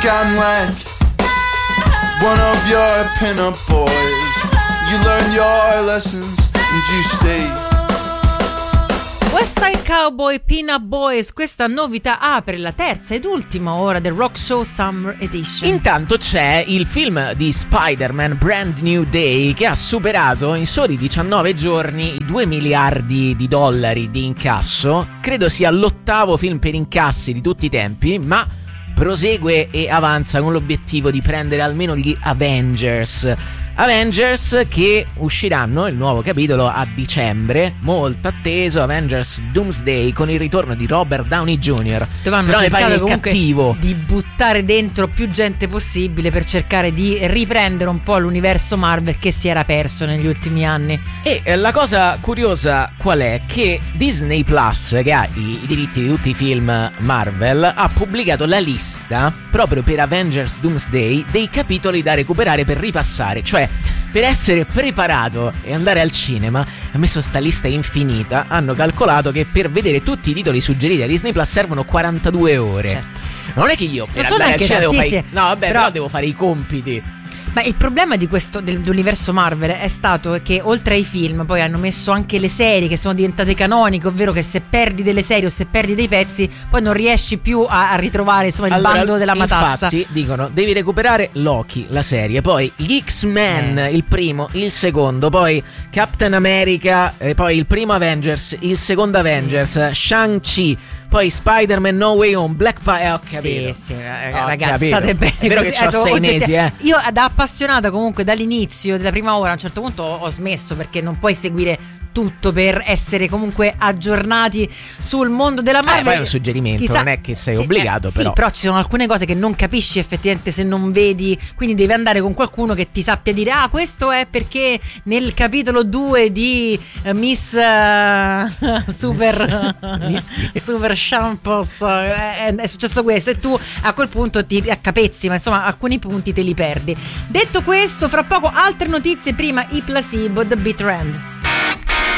I'm like one of your pin-up boys. You learn your lessons and you stay. West Side Cowboy, Peanut Boys, questa novità apre la terza ed ultima ora del Rock Show Summer Edition. Intanto c'è il film di Spider-Man Brand New Day che ha superato in soli 19 giorni i 2 miliardi di dollari di incasso. Credo sia l'8º film per incassi di tutti i tempi, ma prosegue e avanza con l'obiettivo di prendere almeno gli Avengers che usciranno il nuovo capitolo a dicembre, molto atteso, Avengers Doomsday, con il ritorno di Robert Downey Jr. Dove hanno però cercato il comunque cattivo di buttare dentro più gente possibile per cercare di riprendere un po' l'universo Marvel che si era perso negli ultimi anni. E la cosa curiosa qual è? Che Disney Plus, che ha i diritti di tutti i film Marvel, ha pubblicato la lista proprio per Avengers Doomsday dei capitoli da recuperare per ripassare, cioè per essere preparato e andare al cinema. Ha messo sta lista infinita. Hanno calcolato che per vedere tutti i titoli suggeriti a Disney Plus servono 42 ore. Certo. Non è che io per sono andare al anche cinema devo fare tantissime, no vabbè però devo fare i compiti. Ma il problema di questo dell'universo Marvel è stato che oltre ai film poi hanno messo anche le serie che sono diventate canoniche, ovvero che se perdi delle serie o se perdi dei pezzi poi non riesci più a ritrovare insomma il bando della matassa. Infatti dicono devi recuperare Loki, la serie, poi gli X-Men, il primo, il secondo, poi Captain America, poi il primo Avengers, il secondo Avengers, Shang-Chi, poi Spider-Man No Way Home, Black Panther. Ho capito. Sì, ragazzi, state bene. È vero così. che c'ho 6 mesi, Io da appassionata comunque dall'inizio, della prima ora, a un certo punto ho smesso perché non puoi seguire tutto per essere comunque aggiornati sul mondo della Marvel. Poi è un suggerimento, non è che sei obbligato, però. Sì, però ci sono alcune cose che non capisci effettivamente se non vedi, quindi devi andare con qualcuno che ti sappia dire questo è perché nel capitolo 2 di Miss Super Shampoos è successo questo e tu a quel punto ti accapezzi, ma insomma alcuni punti te li perdi. Detto questo, fra poco altre notizie, prima i Placebo, The Bitter End.